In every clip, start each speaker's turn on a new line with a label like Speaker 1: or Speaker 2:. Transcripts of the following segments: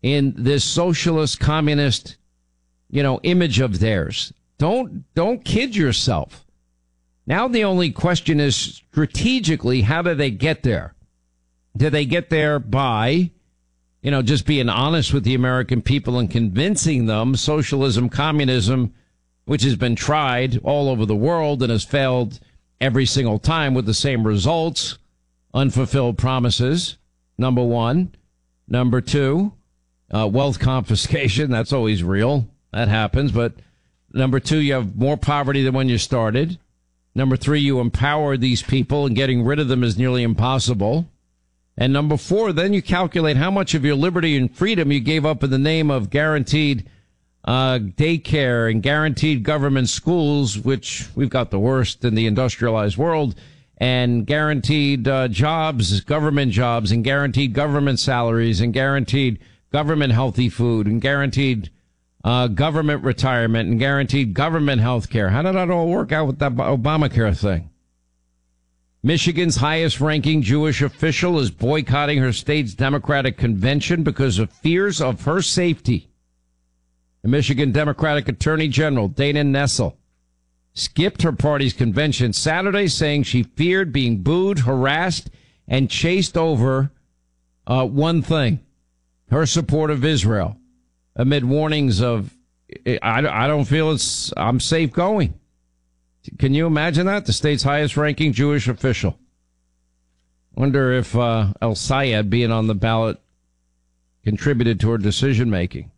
Speaker 1: in this socialist, communist, image of theirs. Don't kid yourself. Now the only question is strategically, how do they get there? Do they get there by, just being honest with the American people and convincing them socialism, communism, which has been tried all over the world and has failed every single time with the same results, unfulfilled promises, number one. Number two, wealth confiscation. That's always real. That happens. But number two, you have more poverty than when you started. Number three, you empower these people, and getting rid of them is nearly impossible. And number four, then you calculate how much of your liberty and freedom you gave up in the name of guaranteed daycare and guaranteed government schools, which we've got the worst in the industrialized world, and guaranteed jobs, government jobs, and guaranteed government salaries, and guaranteed government healthy food, and guaranteed government retirement, and guaranteed government health care. How did that all work out with that Obamacare thing? Michigan's highest-ranking Jewish official is boycotting her state's Democratic convention because of fears of her safety. The Michigan Democratic Attorney General, Dana Nessel, skipped her party's convention Saturday, saying she feared being booed, harassed, and chased over one thing, her support of Israel, amid warnings of, I don't feel I'm safe going. Can you imagine that? The state's highest-ranking Jewish official. Wonder if El Sayed being on the ballot contributed to her decision-making.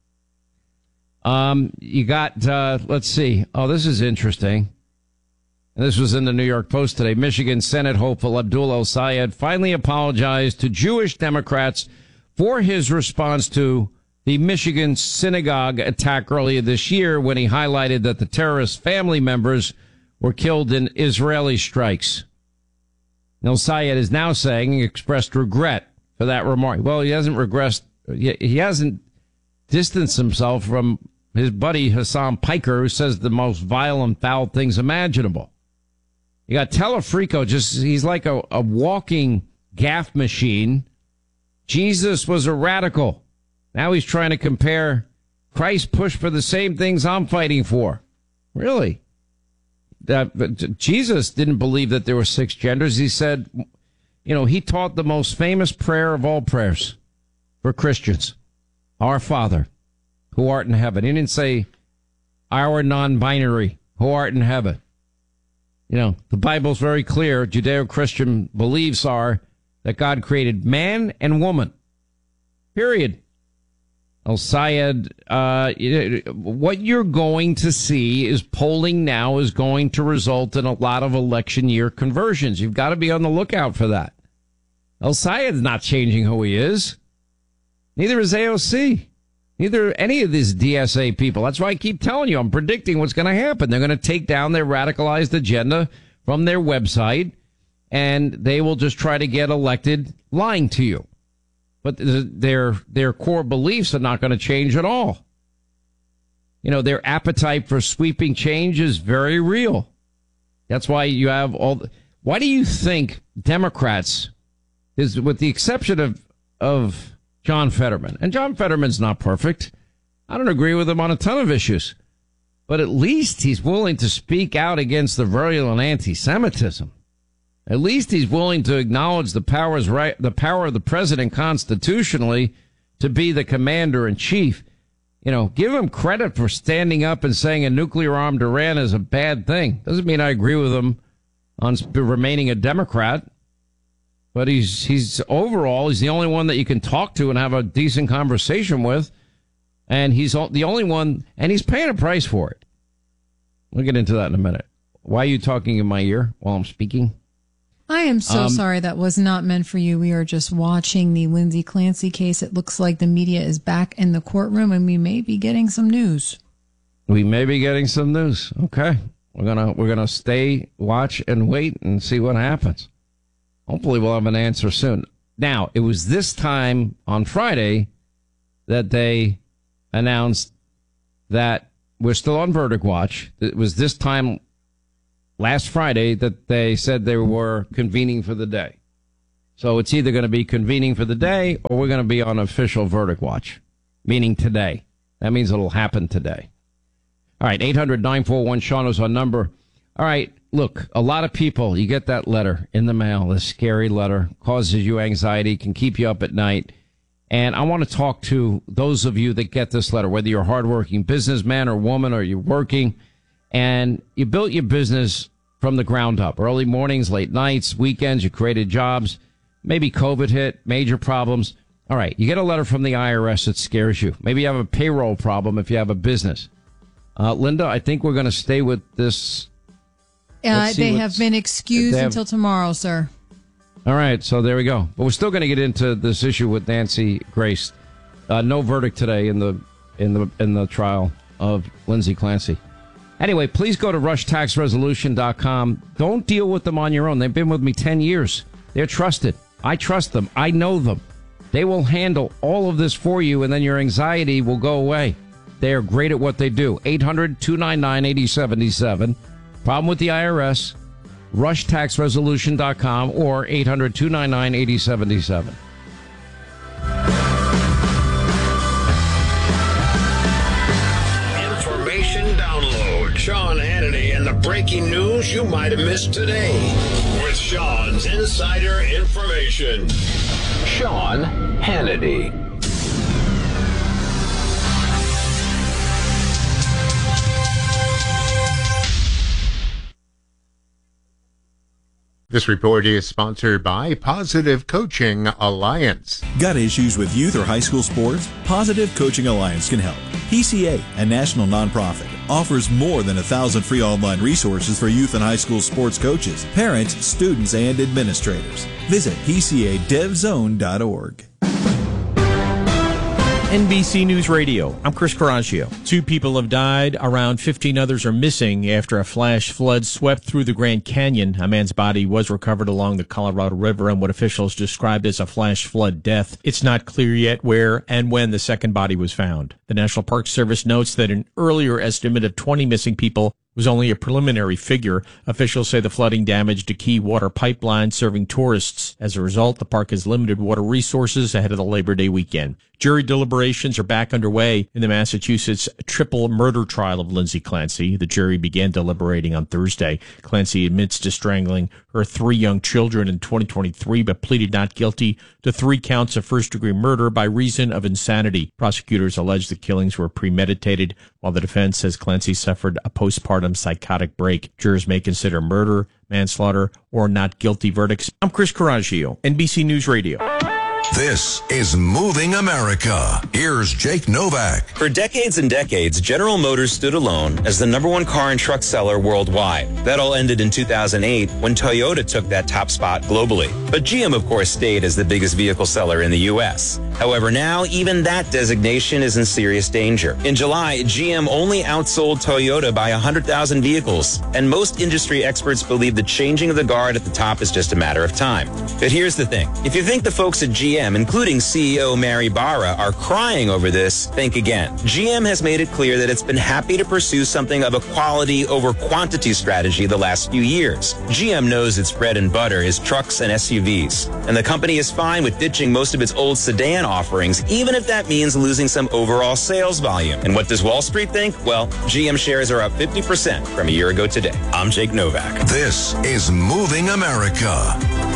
Speaker 1: You got, let's see. Oh, this is interesting. And this was in the New York Post today. Michigan Senate hopeful Abdul El Sayed finally apologized to Jewish Democrats for his response to the Michigan synagogue attack earlier this year, when he highlighted that the terrorist family members were killed in Israeli strikes. El Sayed is now saying he expressed regret for that remark. Well, he hasn't regressed. He hasn't distanced himself from his buddy Hassan Piker, who says the most vile and foul things imaginable. You got Telefrico, he's like a walking gaffe machine. Jesus was a radical. Now he's trying to compare Christ pushed for the same things I'm fighting for. Really? Jesus didn't believe that there were six genders. He said, he taught the most famous prayer of all prayers for Christians. Our Father, who art in heaven. He didn't say our non-binary, who art in heaven. The Bible's very clear. Judeo-Christian beliefs are that God created man and woman. Period. El Sayed, what you're going to see is polling now is going to result in a lot of election year conversions. You've got to be on the lookout for that. El Sayed's not changing who he is. Neither is AOC. Neither any of these DSA people. That's why I keep telling you, I'm predicting what's going to happen. They're going to take down their radicalized agenda from their website, and they will just try to get elected lying to you. But their core beliefs are not going to change at all. Their appetite for sweeping change is very real. That's why you have why do you think Democrats, is with the exception of John Fetterman, and John Fetterman's not perfect. I don't agree with him on a ton of issues, but at least he's willing to speak out against the virulent anti-Semitism. At least he's willing to acknowledge the power of the president constitutionally to be the commander in chief. Give him credit for standing up and saying a nuclear armed Iran is a bad thing. Doesn't mean I agree with him on remaining a Democrat, but he's overall, he's the only one that you can talk to and have a decent conversation with. And he's the only one, and he's paying a price for it. We'll get into that in a minute. Why are you talking in my ear while I'm speaking?
Speaker 2: I am so sorry. That was not meant for you. We are just watching the Lindsay Clancy case. It looks like the media is back in the courtroom, and we may be getting some news.
Speaker 1: We may be getting some news. Okay. We're gonna stay, watch, and wait and see what happens. Hopefully we'll have an answer soon. Now, it was this time on Friday that they announced that we're still on verdict watch. It was this time last Friday that they said they were convening for the day. So it's either going to be convening for the day or we're going to be on official verdict watch. meaning today. That means it'll happen today. All right, 800-941-SEAN is our number. All right, look, a lot of people, you get that letter in the mail, this scary letter, causes you anxiety, can keep you up at night. And I want to talk to those of you that get this letter, whether you're a hardworking businessman or woman or you're working, and you built your business from the ground up. Early mornings, late nights, weekends, you created jobs. Maybe COVID hit, major problems. All right, you get a letter from the IRS that scares you. Maybe you have a payroll problem if you have a business. Linda, I think we're going to stay with this.
Speaker 2: They have been excused until tomorrow, sir.
Speaker 1: All right, so there we go. But we're still going to get into this issue with Nancy Grace. No verdict today in the trial of Lindsay Clancy. Anyway, please go to rushtaxresolution.com. Don't deal with them on your own. They've been with me 10 years. They're trusted. I trust them. I know them. They will handle all of this for you, and then your anxiety will go away. They are great at what they do. 800-299-8077. Problem with the IRS, rushtaxresolution.com or 800-299-8077.
Speaker 3: Information download. Sean Hannity and the breaking news you might have missed today. With Sean's insider information. Sean Hannity.
Speaker 4: This report is sponsored by Positive Coaching Alliance.
Speaker 5: Got issues with youth or high school sports? Positive Coaching Alliance can help. PCA, a national nonprofit, offers more than 1,000 free online resources for youth and high school sports coaches, parents, students, and administrators. Visit PCADevZone.org.
Speaker 6: NBC News Radio. I'm Chris Coraggio. 2 people have died. Around 15 others are missing after a flash flood swept through the Grand Canyon. A man's body was recovered along the Colorado River in what officials described as a flash flood death. It's not clear yet where and when the second body was found. The National Park Service notes that an earlier estimate of 20 missing people was only a preliminary figure. Officials say the flooding damaged a key water pipeline serving tourists. As a result, the park has limited water resources ahead of the Labor Day weekend. Jury deliberations are back underway in the Massachusetts triple murder trial of Lindsay Clancy. The jury began deliberating on Thursday. Clancy admits to strangling her 3 young children in 2023, but pleaded not guilty to 3 counts of first-degree murder by reason of insanity. Prosecutors allege the killings were premeditated, while the defense says Clancy suffered a postpartum psychotic break. Jurors may consider murder, manslaughter, or not guilty verdicts. I'm Chris Coraggio, NBC News Radio.
Speaker 7: This is Moving America. Here's Jake Novak.
Speaker 8: For decades and decades, General Motors stood alone as the #1 car and truck seller worldwide. That all ended in 2008 when Toyota took that top spot globally. But GM, of course, stayed as the biggest vehicle seller in the U.S. However, now even that designation is in serious danger. In July, GM only outsold Toyota by 100,000 vehicles, and most industry experts believe the changing of the guard at the top is just a matter of time. But here's the thing. If you think the folks at GM, including CEO Mary Barra, are crying over this, think again. GM has made it clear that it's been happy to pursue something of a quality over quantity strategy the last few years. GM knows its bread and butter is trucks and SUVs, and the company is fine with ditching most of its old sedan offerings, even if that means losing some overall sales volume. And what does Wall Street think? Well, GM shares are up 50% from a year ago today. I'm Jake Novak.
Speaker 7: This is Moving America.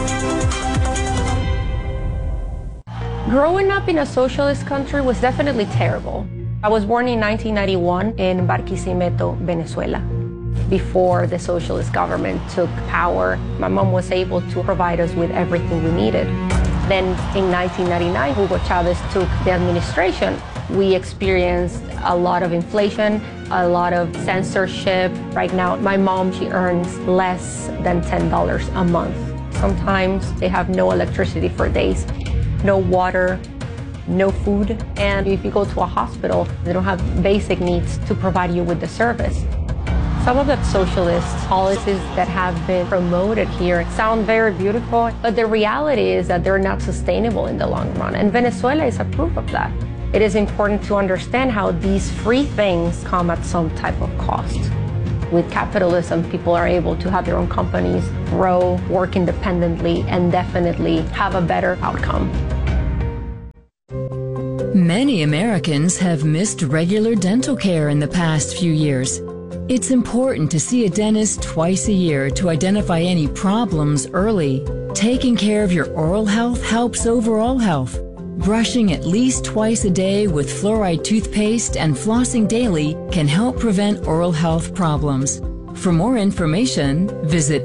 Speaker 9: Growing up in a socialist country was definitely terrible. I was born in 1991 in Barquisimeto, Venezuela. Before the socialist government took power, my mom was able to provide us with everything we needed. Then in 1999, Hugo Chavez took the administration. We experienced a lot of inflation, a lot of censorship. Right now, my mom, she earns less than $10 a month. Sometimes they have no electricity for days. No water, no food, and if you go to a hospital, they don't have basic needs to provide you with the service. Some of the socialist policies that have been promoted here sound very beautiful, but the reality is that they're not sustainable in the long run, and Venezuela is a proof of that. It is important to understand how these free things come at some type of cost. With capitalism, people are able to have their own companies, grow, work independently, and definitely have a better outcome.
Speaker 10: Many Americans have missed regular dental care in the past few years. It's important to see a dentist twice a year to identify any problems early. Taking care of your oral health helps overall health. Brushing at least twice a day with fluoride toothpaste and flossing daily can help prevent oral health problems. For more information, visit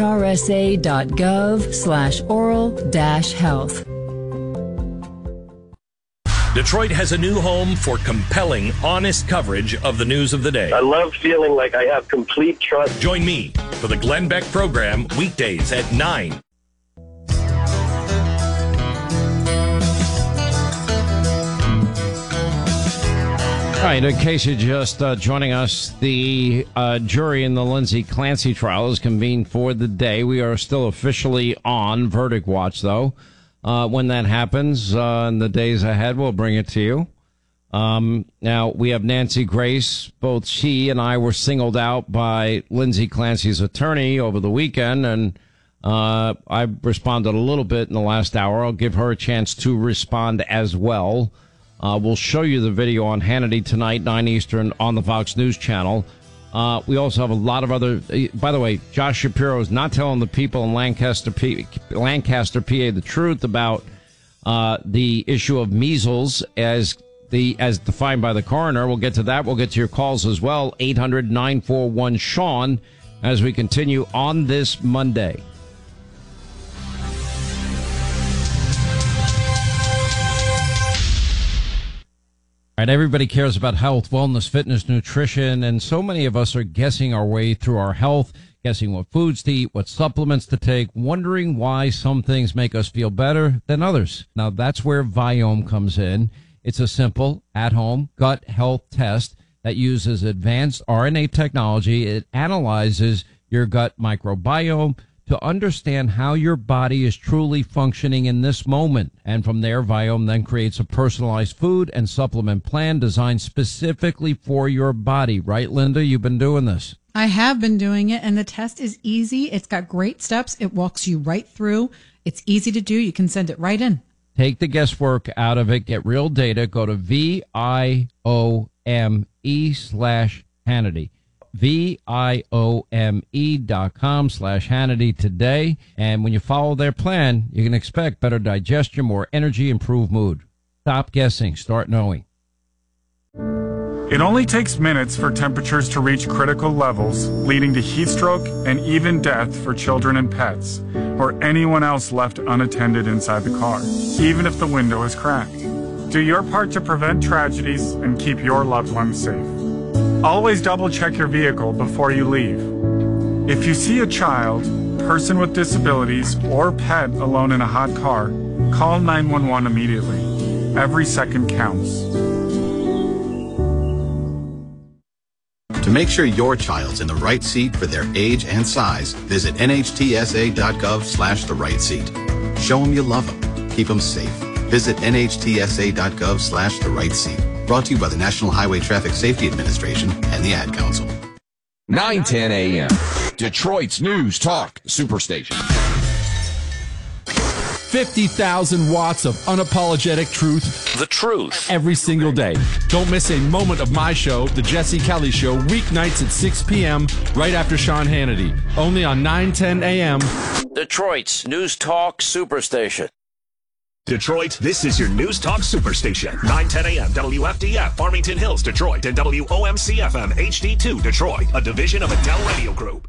Speaker 10: hrsa.gov/oral-health.
Speaker 11: Detroit has a new home for compelling, honest coverage of the news of the day.
Speaker 12: I love feeling like I have complete trust.
Speaker 11: Join me for the Glenn Beck program weekdays at 9.
Speaker 1: All right, in case you're just joining us, the jury in the Lindsay Clancy trial is convened for the day. We are still officially on verdict watch, though. When that happens in the days ahead, we'll bring it to you. Now, we have Nancy Grace. Both she and I were singled out by Lindsay Clancy's attorney over the weekend, and I responded a little bit in the last hour. I'll give her a chance to respond as well. We'll show you the video on Hannity tonight, 9 Eastern, on the Fox News Channel. We also have a lot of other... By the way, Josh Shapiro is not telling the people in Lancaster, PA, the truth about the issue of measles as defined by the coroner. We'll get to that. We'll get to your calls as well. 800-941-SEAN as we continue on this Monday. All right, everybody cares about health, wellness, fitness, nutrition, and so many of us are guessing our way through our health, guessing what foods to eat, what supplements to take, wondering why some things make us feel better than others. Now, that's where Viome comes in. It's a simple, at-home gut health test that uses advanced RNA technology. It analyzes your gut microbiome to understand how your body is truly functioning in this moment. And from there, Viome then creates a personalized food and supplement plan designed specifically for your body. Right, Linda? You've been doing this.
Speaker 2: I have been doing it, and the test is easy. It's got great steps. It walks you right through. It's easy to do. You can send it right in.
Speaker 1: Take the guesswork out of it. Get real data. Go to VIOME/Hannity. VIOME.com/Hannity today. And when you follow their plan, you can expect better digestion, more energy, improved mood. Stop guessing. Start knowing.
Speaker 13: It only takes minutes for temperatures to reach critical levels, leading to heat stroke and even death for children and pets, or anyone else left unattended inside the car, even if the window is cracked. Do your part to prevent tragedies and keep your loved ones safe. Always double-check your vehicle before you leave. If you see a child, person with disabilities, or pet alone in a hot car, call 911 immediately. Every second counts.
Speaker 14: To make sure your child's in the right seat for their age and size, visit nhtsa.gov/the right seat. Show them you love them. Keep them safe. Visit nhtsa.gov/the right seat. Brought to you by the National Highway Traffic Safety Administration and the Ad Council.
Speaker 7: 9:10 a.m. Detroit's News Talk Superstation.
Speaker 15: 50,000 watts of unapologetic truth.
Speaker 7: The truth.
Speaker 15: Every single day. Don't miss a moment of my show, The Jesse Kelly Show, weeknights at 6 p.m., right after Sean Hannity. Only on 9:10 a.m.
Speaker 16: Detroit's News Talk Superstation.
Speaker 17: Detroit, this is your News Talk Superstation. 9:10 a.m. WFDF, Farmington Hills, Detroit, and WOMC-FM HD2, Detroit, a division of Adele Radio Group.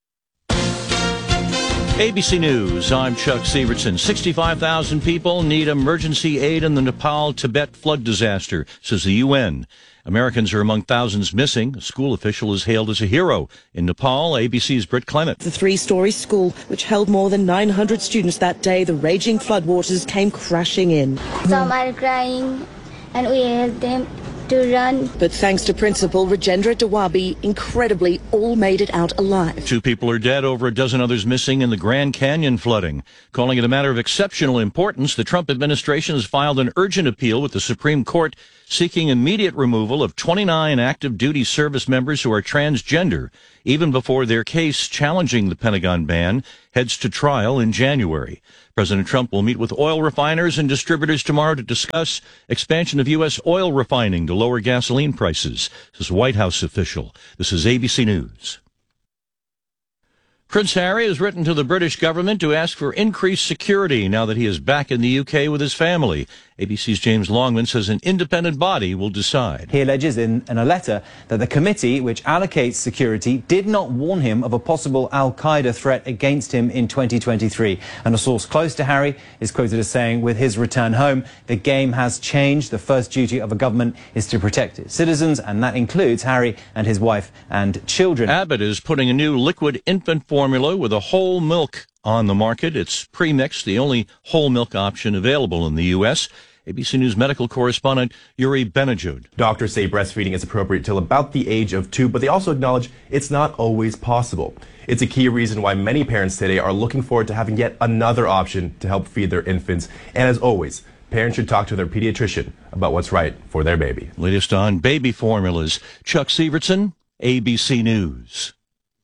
Speaker 18: ABC News, I'm Chuck Severson. 65,000 people need emergency aid in the Nepal-Tibet flood disaster, says the UN. Americans are among thousands missing. A school official is hailed as a hero. In Nepal, ABC's Britt Clement.
Speaker 19: The three-story school, which held more than 900 students that day, the raging floodwaters came crashing in.
Speaker 20: Some are crying, and we help them to run.
Speaker 19: But thanks to Principal Rajendra Dawabi, incredibly, all made it out alive.
Speaker 18: 2 people are dead, over a dozen others missing in the Grand Canyon flooding. Calling it a matter of exceptional importance, the Trump administration has filed an urgent appeal with the Supreme Court seeking immediate removal of 29 active duty service members who are transgender, even before their case challenging the Pentagon ban heads to trial in January. President Trump will meet with oil refiners and distributors tomorrow to discuss expansion of U.S. oil refining to lower gasoline prices, says a White House official. This is ABC News. Prince Harry has written to the British government to ask for increased security now that he is back in the UK with his family. ABC's James Longman says an independent body will decide.
Speaker 21: He alleges in a letter that the committee, which allocates security, did not warn him of a possible al-Qaeda threat against him in 2023. And a source close to Harry is quoted as saying, with his return home, the game has changed. The first duty of a government is to protect its citizens, and that includes Harry and his wife and children.
Speaker 18: Abbott is putting a new liquid infant formula with a whole milk on the market. It's pre-mixed, the only whole milk option available in the U.S. ABC News medical correspondent Yuri Benajud.
Speaker 22: Doctors say breastfeeding is appropriate till about the age of 2, but they also acknowledge it's not always possible. It's a key reason why many parents today are looking forward to having yet another option to help feed their infants. And as always, parents should talk to their pediatrician about what's right for their baby.
Speaker 18: Latest on baby formulas. Chuck Severson, ABC News.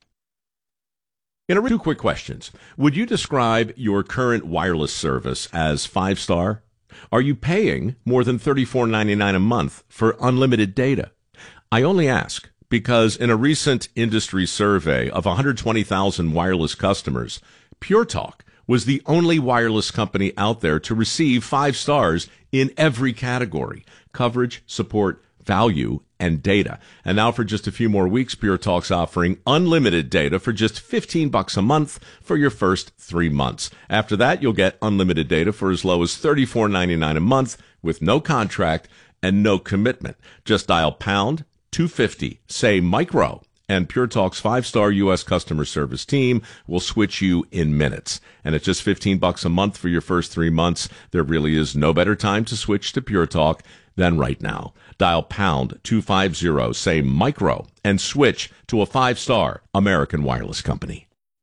Speaker 23: Two quick questions. Would you describe your current wireless service as 5-star? Are you paying more than $34.99 a month for unlimited data? I only ask because in a recent industry survey of 120,000 wireless customers, Pure Talk was the only wireless company out there to receive 5 stars in every category: coverage, support, value, and data. And now for just a few more weeks, Pure Talk's offering unlimited data for just $15 a month for your first 3 months. After that, you'll get unlimited data for as low as $34.99 a month with no contract and no commitment. Just dial pound 250, say micro, and Pure Talk's 5-star U.S. customer service team will switch you in minutes. And at just $15 a month for your first 3 months, there really is no better time to switch to Pure Talk than right now. Dial pound 250, say micro, and switch to a 5-star American wireless company.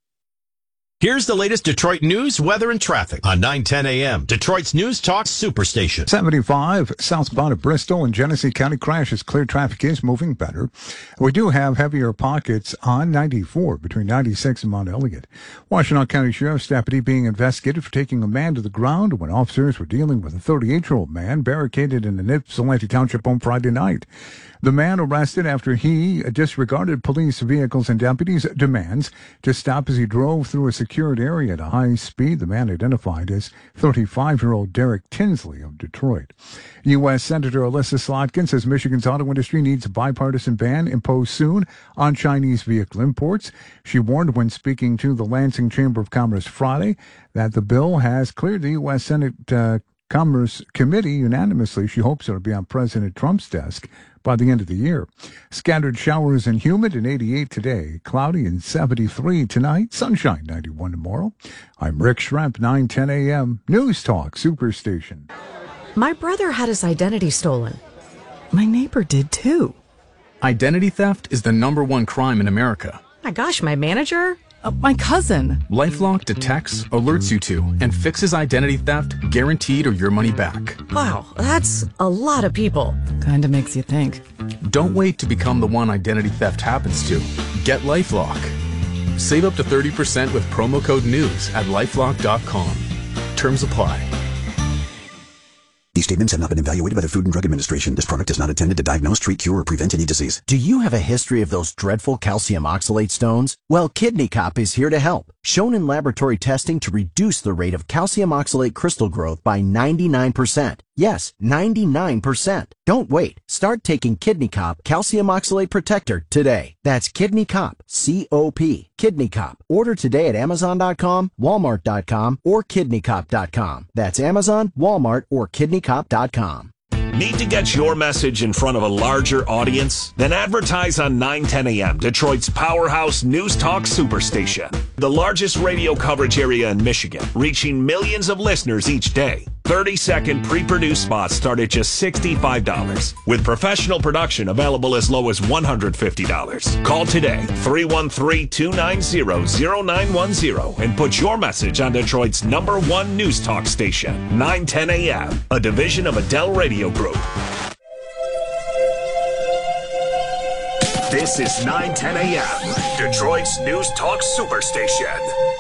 Speaker 3: Here's the latest Detroit news, weather, and traffic on 9:10 a.m. Detroit's News Talk Superstation.
Speaker 24: 75 southbound of Bristol and Genesee County crashes. Clear traffic is moving better. We do have heavier pockets on 94 between 96 and Mount Elliott. Washtenaw County Sheriff's deputy being investigated for taking a man to the ground when officers were dealing with a 38-year-old man barricaded in an Ypsilanti Township home Friday night. The man arrested after he disregarded police vehicles and deputies' demands to stop as he drove through a secured area at a high speed. The man identified as 35-year-old Derek Tinsley of Detroit. U.S. Senator Alyssa Slotkin says Michigan's auto industry needs a bipartisan ban imposed soon on Chinese vehicle imports. She warned when speaking to the Lansing Chamber of Commerce Friday that the bill has cleared the U.S. Senate Commerce Committee unanimously. She hopes it'll be on President Trump's desk by the end of the year. Scattered showers and humid and 88 today. Cloudy and 73 tonight. Sunshine 91 tomorrow. I'm Rick Schremp, 9:10 a.m. News Talk Superstation.
Speaker 25: My brother had his identity stolen. My neighbor did too.
Speaker 26: Identity theft is the #1 crime in America.
Speaker 25: My gosh, my manager? My cousin.
Speaker 26: LifeLock detects, alerts you to, and fixes identity theft guaranteed or your money back.
Speaker 25: Wow, that's a lot of people. Kinda makes you think.
Speaker 26: Don't wait to become the one identity theft happens to. Get LifeLock. Save up to 30% with promo code NEWS at LifeLock.com. Terms apply.
Speaker 27: These statements have not been evaluated by the Food and Drug Administration. This product is not intended to diagnose, treat, cure, or prevent any disease.
Speaker 28: Do you have a history of those dreadful calcium oxalate stones? Well, Kidney Cop is here to help. Shown in laboratory testing to reduce the rate of calcium oxalate crystal growth by 99%. Yes, 99%. Don't wait. Start taking Kidney Cop Calcium Oxalate Protector today. That's Kidney Cop, C-O-P, Kidney Cop. Order today at Amazon.com, Walmart.com, or KidneyCop.com. That's Amazon, Walmart, or KidneyCop.com.
Speaker 17: Need to get your message in front of a larger audience? Then advertise on 9:10 a.m., Detroit's powerhouse News Talk Superstation. The largest radio coverage area in Michigan, reaching millions of listeners each day. 30-second pre-produced spots start at just $65, with professional production available as low as $150. Call today, 313-290-0910, and put your message on Detroit's #1 News Talk station, 910 a.m., a division of Adele Radio Group. This is 910 AM, Detroit's News Talk Superstation.